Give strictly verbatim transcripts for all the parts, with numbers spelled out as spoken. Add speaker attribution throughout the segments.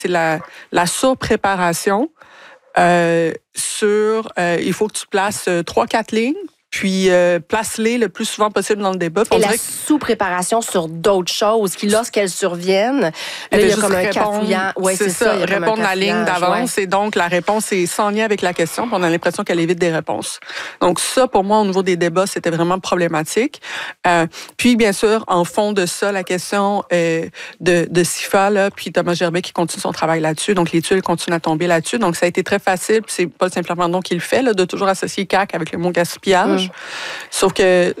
Speaker 1: c'est la, la surpréparation euh, sur... Euh, il faut que tu places trois, quatre lignes, puis euh, place-les le plus souvent possible dans le débat.
Speaker 2: Et la que... sous-préparation sur d'autres choses qui, lorsqu'elles surviennent, là, il y a comme un cafouillant.
Speaker 1: Oui, c'est, c'est ça, ça répondre la ligne d'avance. Ouais. Et donc, la réponse est sans lien avec la question, puis on a l'impression qu'elle évite des réponses. Donc, ça, pour moi, au niveau des débats, c'était vraiment problématique. Euh, puis, bien sûr, en fond de ça, la question euh, de, de SIFA, là, puis Thomas Gerbet qui continue son travail là-dessus. Donc, les tuiles continuent à tomber là-dessus. Donc, ça a été très facile, puis c'est pas simplement donc qu'il le fait, là, de toujours associer C A Q avec le mot gaspillage. Mmh. Sauf que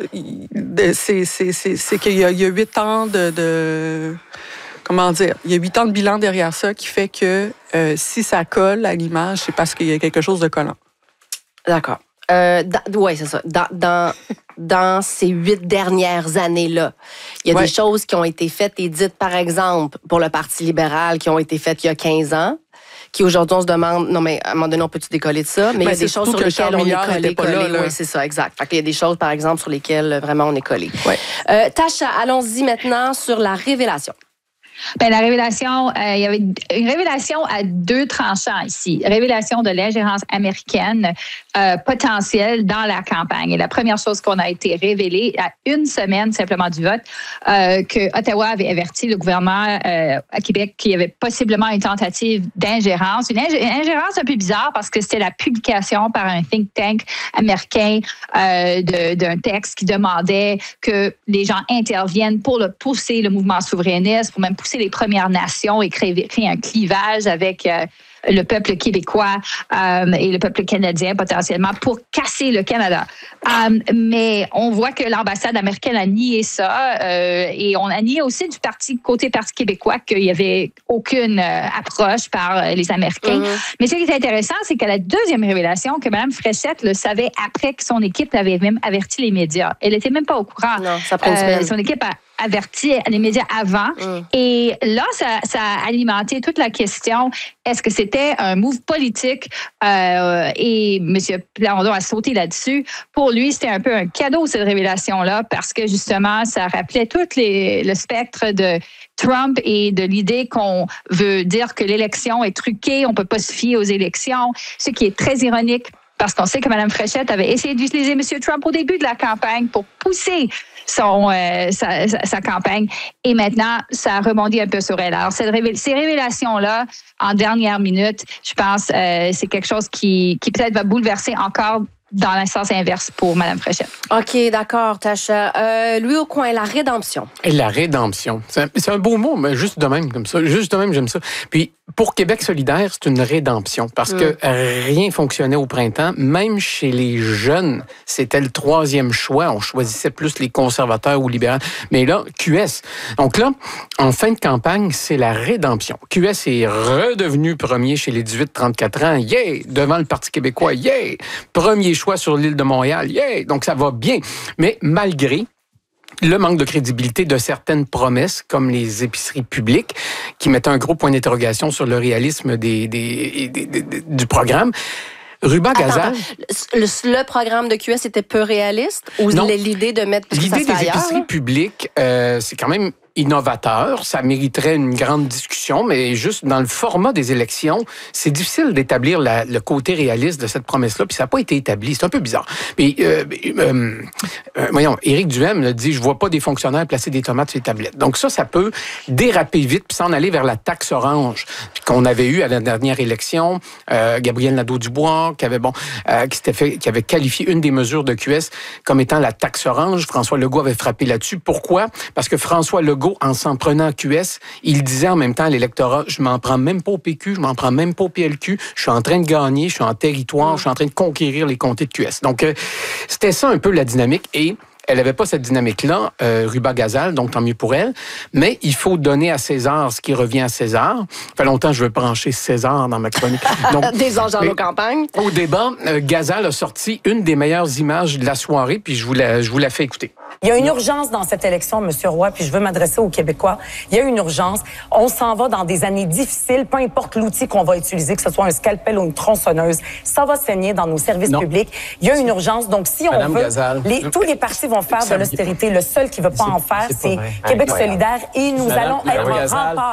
Speaker 1: c'est, c'est, c'est, c'est qu'il y a, il y a huit ans de, de... Comment dire? Il y a huit ans de bilan derrière ça qui fait que euh, si ça colle à l'image, c'est parce qu'il y a quelque chose de collant.
Speaker 2: D'accord. Euh, oui, c'est ça. Dans, dans, dans ces huit dernières années-là, il y a ouais. des choses qui ont été faites et dites, par exemple, pour le Parti libéral, qui ont été faites il y a quinze ans, qui aujourd'hui, on se demande, non, mais à un moment donné, on peut-tu décoller de ça? Mais ben, il y a des choses sur lesquelles on est collé, collé. Là, là. Oui, c'est ça, exact. Fait qu'il y a des choses, par exemple, sur lesquelles vraiment on est collé. Ouais. Euh, Tasha, allons-y maintenant sur la révélation.
Speaker 3: Bien, la révélation, euh, il y avait une révélation à deux tranchants ici. Révélation de l'ingérence américaine euh, potentielle dans la campagne. Et la première chose qu'on a été révélée à une semaine simplement du vote, euh, que Ottawa avait averti le gouvernement euh, à Québec qu'il y avait possiblement une tentative d'ingérence. Une, ing- une ingérence un peu bizarre parce que c'était la publication par un think tank américain euh, de, d'un texte qui demandait que les gens interviennent pour le pousser le mouvement souverainiste, pour même pousser les Premières Nations et créer, créer un clivage avec euh, le peuple québécois euh, et le peuple canadien potentiellement pour casser le Canada. Euh, mais on voit que l'ambassade américaine a nié ça euh, et on a nié aussi du parti côté Parti québécois qu'il n'y avait aucune euh, approche par les Américains. Mm-hmm. Mais ce qui est intéressant, c'est que la deuxième révélation, que Mme Fréchette le savait après que son équipe avait même averti les médias. Elle n'était même pas au courant.
Speaker 2: Non, ça prend une semaine.
Speaker 3: Euh, son équipe a averti les médias avant. Mm. Et là, ça, ça a alimenté toute la question, est-ce que c'était un move politique? Euh, et M. Plamondon a sauté là-dessus. Pour lui, c'était un peu un cadeau, cette révélation-là, parce que justement, ça rappelait tout les, le spectre de Trump et de l'idée qu'on veut dire que l'élection est truquée, on ne peut pas se fier aux élections, ce qui est très ironique. Parce qu'on sait que Mme Fréchette avait essayé d'utiliser M. Trump au début de la campagne pour pousser son, euh, sa, sa, sa campagne. Et maintenant, ça a rebondi un peu sur elle. Alors, cette révé- ces révélations-là, en dernière minute, je pense euh, c'est quelque chose qui, qui peut-être va bouleverser encore dans le sens inverse pour Mme Fréchette.
Speaker 2: OK, d'accord, Tasha. Euh, Louis Aucoin, la rédemption.
Speaker 4: Et la rédemption. C'est un, c'est un beau mot, mais juste de même, comme ça. Juste de même, j'aime ça. Puis, pour Québec solidaire, c'est une rédemption parce mm. que rien fonctionnait au printemps. Même chez les jeunes, c'était le troisième choix. On choisissait plus les conservateurs ou libéraux. Mais là, Q S. Donc là, en fin de campagne, c'est la rédemption. Q S est redevenu premier chez les dix-huit trente-quatre ans. Yeah! Devant le Parti québécois. Yeah! Premier choix sur l'île de Montréal. Yeah! Donc, ça va bien. Mais malgré le manque de crédibilité de certaines promesses, comme les épiceries publiques, qui mettaient un gros point d'interrogation sur le réalisme des, des, des, des, des, du programme. Ruba Gazal.
Speaker 2: Le, le programme de Q S était peu réaliste? Ou
Speaker 4: non.
Speaker 2: L'idée de mettre...
Speaker 4: L'idée
Speaker 2: ça
Speaker 4: des
Speaker 2: ailleurs,
Speaker 4: épiceries
Speaker 2: là?
Speaker 4: publiques, euh, c'est quand même innovateur. Ça mériterait une grande discussion, mais juste dans le format des élections, c'est difficile d'établir la, le côté réaliste de cette promesse-là, puis ça n'a pas été établi. C'est un peu bizarre. Mais, euh, euh, euh, voyons, Éric Duhem a dit « Je vois pas des fonctionnaires placer des tomates sur les tablettes ». Donc ça, ça peut déraper vite, puis s'en aller vers la taxe orange qu'on avait eue à la dernière élection. Euh, Gabriel Nadeau-Dubois, qui avait, bon, euh, qui, s'était fait, qui avait qualifié une des mesures de Q S comme étant la taxe orange. François Legault avait frappé là-dessus. Pourquoi? Parce que François Legault, en s'en prenant à Q S, il disait en même temps à l'électorat, je m'en prends même pas au P Q, je m'en prends même pas au P L Q, je suis en train de gagner, je suis en territoire, je suis en train de conquérir les comtés de Q S. Donc, euh, c'était ça un peu la dynamique et elle n'avait pas cette dynamique-là, euh, Ruba Gazal, donc tant mieux pour elle. Mais il faut donner à César ce qui revient à César. Ça fait longtemps que je veux brancher César dans ma chronique.
Speaker 2: Donc, des anges dans nos campagnes.
Speaker 4: Au débat, euh, Gazal a sorti une des meilleures images de la soirée, puis je vous la, je vous la fais écouter.
Speaker 5: Il y a une urgence dans cette élection, M. Roy, puis je veux m'adresser aux Québécois. Il y a une urgence. On s'en va dans des années difficiles, peu importe l'outil qu'on va utiliser, que ce soit un scalpel ou une tronçonneuse. Ça va saigner dans nos services non. publics. Il y a une urgence. Donc, si on
Speaker 4: Madame
Speaker 5: veut,
Speaker 4: Gazal,
Speaker 5: les, tous les partis vont faire de l'austérité. Le seul qui ne veut pas en faire, c'est, c'est Québec solidaire. Et nous Madame, allons être un rempart.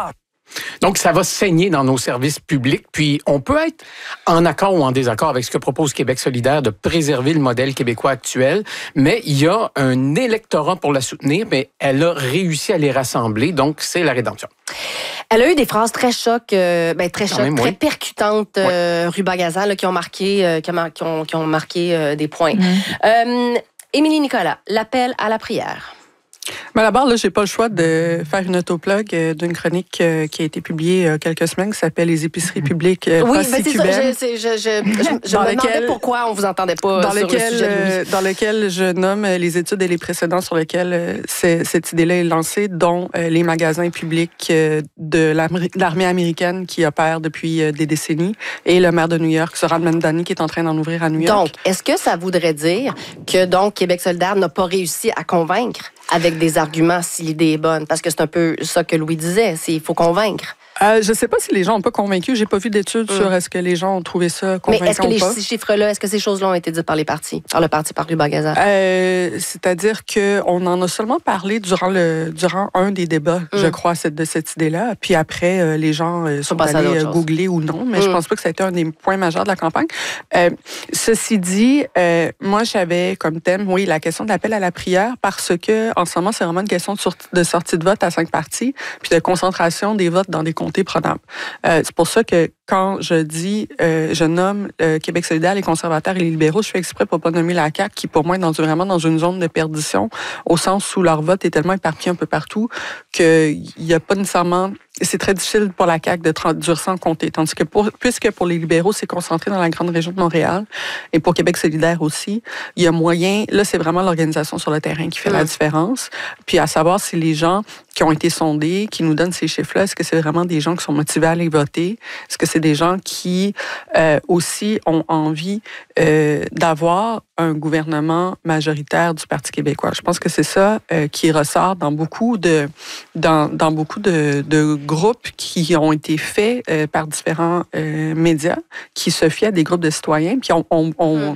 Speaker 4: Donc, ça va saigner dans nos services publics. Puis, on peut être en accord ou en désaccord avec ce que propose Québec solidaire de préserver le modèle québécois actuel, mais il y a un électorat pour la soutenir, mais elle a réussi à les rassembler. Donc, c'est la rédemption.
Speaker 2: Elle a eu des phrases très chocs, euh, ben, très chocs, même, très oui. percutantes, euh, oui. Ruba-Gazan, là, qui ont marqué, euh, qui, ont, qui ont marqué euh, des points. Mm. Euh, Émilie Nicolas, l'appel à la prière.
Speaker 1: Mais d'abord, là, j'ai pas le choix de faire une autoplug d'une chronique qui a été publiée il y a quelques semaines qui s'appelle Les épiceries publiques.
Speaker 2: Oui, ben c'est ça. Je, je, je, je, je me demandais pourquoi on vous entendait pas
Speaker 1: dans
Speaker 2: sur
Speaker 1: lequel,
Speaker 2: le sujet de Louis.
Speaker 1: Dans lequel je nomme les études et les précédents sur lesquels cette idée-là est lancée, dont les magasins publics de l'armée américaine qui opèrent depuis des décennies et le maire de New York, Zoran Mamdani, qui est en train d'en ouvrir à New York.
Speaker 2: Donc, est-ce que ça voudrait dire que donc Québec solidaire n'a pas réussi à convaincre avec des arguments si l'idée est bonne? Parce que c'est un peu ça que Louis disait, c'est il faut convaincre.
Speaker 1: Euh, je ne sais pas si les gens n'ont pas convaincu. J'ai pas vu d'études mm. sur est-ce que les gens ont trouvé ça convaincant.
Speaker 2: Mais est-ce que
Speaker 1: les
Speaker 2: ces chiffres-là, est-ce que ces choses-là ont été dites par les partis, par le parti, par Ruba-Gazan?
Speaker 1: Euh, c'est-à-dire qu'on en a seulement parlé durant le durant un des débats, mm. je crois, de cette idée-là. Puis après, euh, les gens euh, sont allés googler ou non, mais mm. je pense pas que ça a été un des points majeurs de la campagne. Euh, ceci dit, euh, moi, j'avais comme thème, oui, la question de l'appel à la prière, parce que en ce moment, c'est vraiment une question de, sorti, de sortie de vote à cinq partis, puis de concentration des votes dans des comtés prenables. Euh, c'est pour ça que quand je dis, euh, je nomme euh, Québec solidaire, les conservateurs et les libéraux, je fais exprès pour pas nommer la C A Q, qui pour moi est dans, vraiment dans une zone de perdition, au sens où leur vote est tellement éparpillé un peu partout qu'il n'y a pas nécessairement... C'est très difficile pour la C A Q de traduire ça en comté. Tandis que pour, puisque pour les libéraux, c'est concentré dans la grande région de Montréal, et pour Québec solidaire aussi, il y a moyen... Là, c'est vraiment l'organisation sur le terrain qui fait mmh. la différence. Puis à savoir si les gens qui ont été sondés, qui nous donnent ces chiffres-là, est-ce que c'est vraiment des gens qui sont motivés à aller voter? Est-ce que c'est des gens qui euh, aussi ont envie euh, d'avoir un gouvernement majoritaire du Parti québécois? Je pense que c'est ça euh, qui ressort dans beaucoup de dans, dans beaucoup de, de groupes qui ont été faits euh, par différents euh, médias, qui se fient à des groupes de citoyens, puis on, on, on mmh.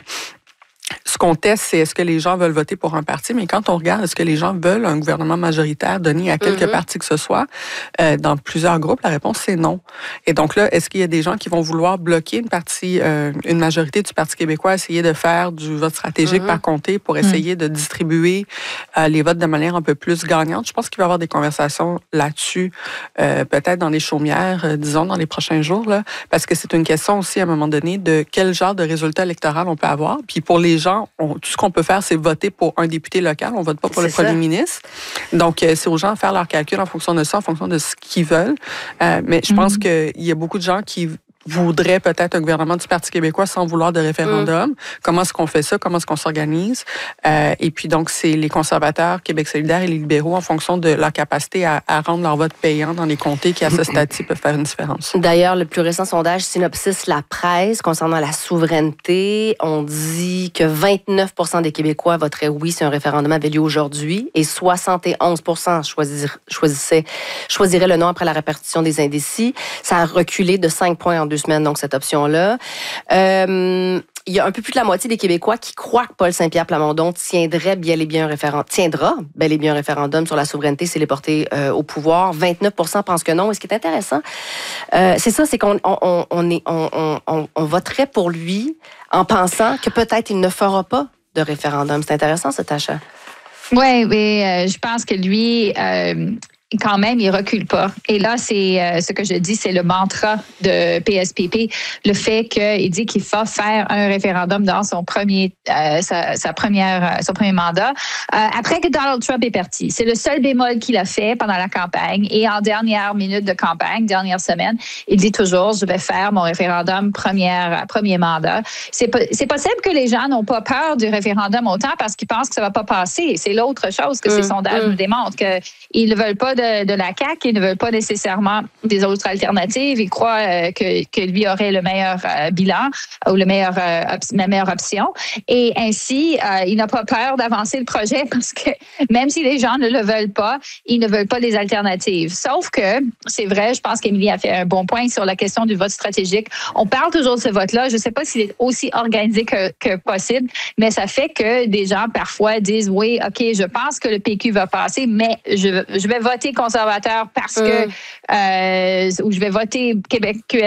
Speaker 1: Ce qu'on teste, c'est est-ce que les gens veulent voter pour un parti, mais quand on regarde, est-ce que les gens veulent un gouvernement majoritaire donné à quelques mm-hmm. partis que ce soit, euh, dans plusieurs groupes, la réponse, c'est non. Et donc là, est-ce qu'il y a des gens qui vont vouloir bloquer une partie, euh, une majorité du Parti québécois, essayer de faire du vote stratégique mm-hmm. par comté pour essayer mm-hmm. de distribuer euh, les votes de manière un peu plus gagnante? Je pense qu'il va y avoir des conversations là-dessus, euh, peut-être dans les chaumières, euh, disons, dans les prochains jours, là, parce que c'est une question aussi, à un moment donné, de quel genre de résultat électoral on peut avoir. Puis pour les gens, on, tout ce qu'on peut faire, c'est voter pour un député local. On ne vote pas pour c'est le ça. premier ministre. Donc, euh, c'est aux gens de faire leurs calculs en fonction de ça, en fonction de ce qu'ils veulent. Euh, mais je mm-hmm. pense qu'il y a beaucoup de gens qui voudrait peut-être un gouvernement du Parti québécois sans vouloir de référendum. Mm. Comment est-ce qu'on fait ça? Comment est-ce qu'on s'organise? Euh, et puis donc, c'est les conservateurs, Québec solidaire et les libéraux en fonction de leur capacité à, à rendre leur vote payant dans les comtés qui, à ce stade-ci, peuvent faire une différence.
Speaker 2: D'ailleurs, le plus récent sondage Synopsis La Presse concernant la souveraineté, on dit que vingt-neuf pour cent des Québécois voteraient oui si un référendum avait lieu aujourd'hui et soixante et onze pour cent choisir, choisissaient, choisiraient le non après la répartition des indécis. Ça a reculé de cinq points en deux semaines, donc cette option-là. Euh, il y a un peu plus de la moitié des Québécois qui croient que Paul Saint-Pierre Plamondon tiendrait bel et bien un référendum, tiendra bel et bien un référendum sur la souveraineté s'il est porté euh, au pouvoir. vingt-neuf pour cent pensent que non. Et ce qui est intéressant, euh, c'est ça, c'est qu'on on, on est, on, on, on voterait pour lui en pensant que peut-être il ne fera pas de référendum. C'est intéressant, cet achat.
Speaker 3: Oui, mais euh, je pense que lui... Euh quand même, il recule pas. Et là, c'est euh, ce que je dis, c'est le mantra de P S P P, le fait qu'il dit qu'il va faire un référendum dans son premier, euh, sa, sa première, son premier mandat, euh, après que Donald Trump est parti. C'est le seul bémol qu'il a fait pendant la campagne. Et en dernière minute de campagne, dernière semaine, il dit toujours, je vais faire mon référendum première, premier mandat. C'est, c'est possible que les gens n'ont pas peur du référendum autant parce qu'ils pensent que ça va pas passer. C'est l'autre chose que mmh, ces sondages mmh. nous démontrent, qu'ils ne veulent pas de De, de la C A Q, ils ne veulent pas nécessairement des autres alternatives. Ils croient euh, que, que lui aurait le meilleur euh, bilan ou le meilleur, euh, op- la meilleure option. Et ainsi, euh, il n'a pas peur d'avancer le projet parce que même si les gens ne le veulent pas, ils ne veulent pas des alternatives. Sauf que, c'est vrai, je pense qu'Émilie a fait un bon point sur la question du vote stratégique. On parle toujours de ce vote-là. Je ne sais pas s'il est aussi organisé que, que possible, mais ça fait que des gens parfois disent, oui, OK, je pense que le P Q va passer, mais je, je vais voter voter conservateur parce que, euh, ou je vais voter Québec